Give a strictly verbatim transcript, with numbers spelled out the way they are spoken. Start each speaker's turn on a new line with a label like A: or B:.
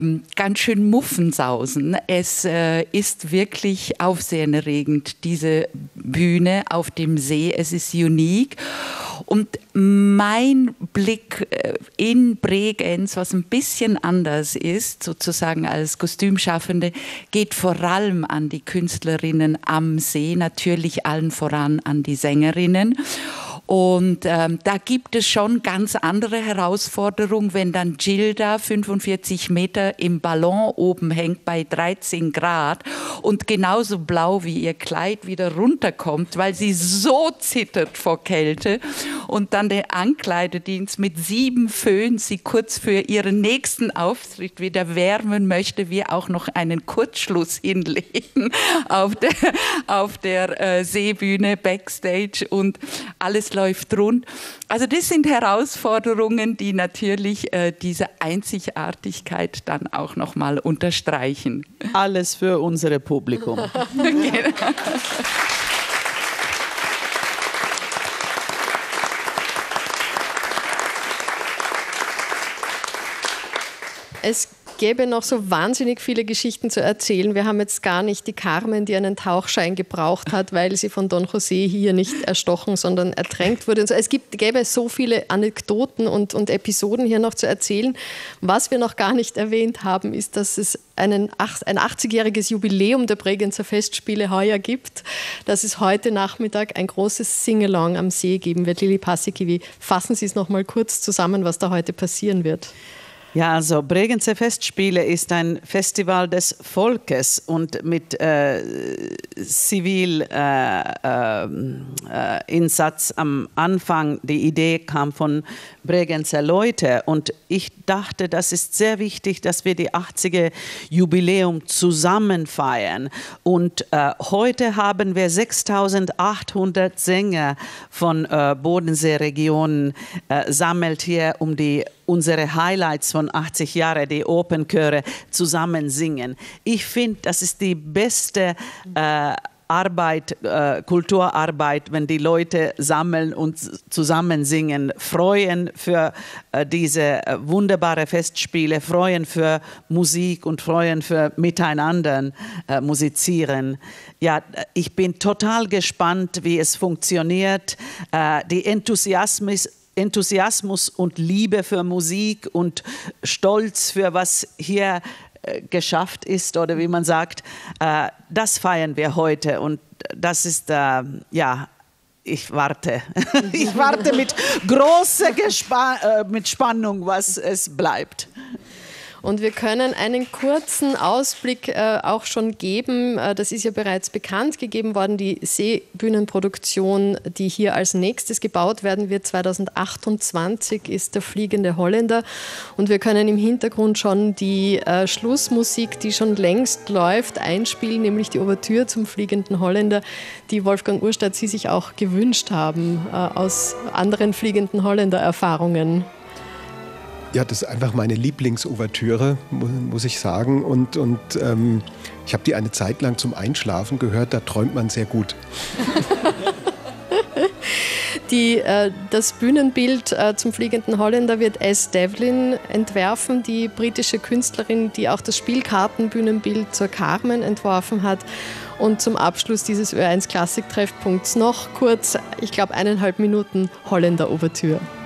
A: ganz schön Muffensausen. Es äh, ist wirklich aufsehenerregend, diese Bühne auf dem See. Es ist unique. Und mein Blick in Bregenz, was ein bisschen anders ist, sozusagen als Kostümschaffende, geht vor allem an die Künstlerinnen am See, natürlich allen voran an die Sängerinnen. Und ähm, da gibt es schon ganz andere Herausforderungen, wenn dann Gilda fünfundvierzig Meter im Ballon oben hängt bei dreizehn Grad und genauso blau wie ihr Kleid wieder runterkommt, weil sie so zittert vor Kälte. Und dann der Ankleidedienst mit sieben Föhn sie kurz für ihren nächsten Auftritt wieder wärmen möchte, wir auch noch einen Kurzschluss hinlegen auf der, auf der äh, Seebühne, Backstage und alles läuft rund. Also das sind Herausforderungen, die natürlich äh, diese Einzigartigkeit dann auch noch mal unterstreichen.
B: Alles für unser Publikum.
A: Genau.
C: Es gäbe noch so wahnsinnig viele Geschichten zu erzählen. Wir haben jetzt gar nicht die Carmen, die einen Tauchschein gebraucht hat, weil sie von Don José hier nicht erstochen, sondern ertränkt wurde. Es gibt, gäbe so viele Anekdoten und, und Episoden hier noch zu erzählen. Was wir noch gar nicht erwähnt haben, ist, dass es einen, ein achtzigjähriges Jubiläum der Bregenzer Festspiele heuer gibt, dass es heute Nachmittag ein großes Singalong am See geben wird. Lili Paasikivi, fassen Sie es noch mal kurz zusammen, was da heute passieren wird.
B: Ja, also Bregenzer Festspiele ist ein Festival des Volkes und mit äh, Zivileinsatz äh, äh, am Anfang. Die Idee kam von Bregenzer Leuten und ich dachte, das ist sehr wichtig, dass wir die achtziger Jubiläum zusammen feiern. Und äh, heute haben wir sechstausendachthundert Sänger von äh, Bodenseeregionen äh, sammelt hier, um die unsere Highlights von achtzig Jahren, die Opernchöre, zusammen singen. Ich finde, das ist die beste äh, Arbeit, äh, Kulturarbeit, wenn die Leute sammeln und zusammen singen, freuen für äh, diese äh, wunderbare Festspiele, freuen für Musik und freuen für Miteinander äh, musizieren. Ja, ich bin total gespannt, wie es funktioniert. Äh, die Enthusiasmus Enthusiasmus und Liebe für Musik und Stolz für was hier äh, geschafft ist oder wie man sagt, äh, das feiern wir heute und das ist, äh, ja, ich warte. ich warte mit großer Gespa äh, mit Spannung, was es bleibt.
C: Und wir können einen kurzen Ausblick äh, auch schon geben. Äh, das ist ja bereits bekannt gegeben worden. Die Seebühnenproduktion, die hier als nächstes gebaut werden wird, zweitausendachtundzwanzig, ist der Fliegende Holländer. Und wir können im Hintergrund schon die äh, Schlussmusik, die schon längst läuft, einspielen, nämlich die Ouvertüre zum Fliegenden Holländer, die Wolfgang Urstadt Sie sich auch gewünscht haben, äh, aus anderen Fliegenden Holländer-Erfahrungen.
D: Ja, das ist einfach meine Lieblingsouvertüre, muss ich sagen. Und, und ähm, ich habe die eine Zeit lang zum Einschlafen gehört, da träumt man sehr gut.
C: Die, äh, das Bühnenbild äh, zum Fliegenden Holländer wird S. Devlin entwerfen, die britische Künstlerin, die auch das Spielkartenbühnenbild zur Carmen entworfen hat. Und zum Abschluss dieses Ö eins Klassik-Treffpunkts noch kurz, ich glaube eineinhalb Minuten Holländer-Ouvertüre.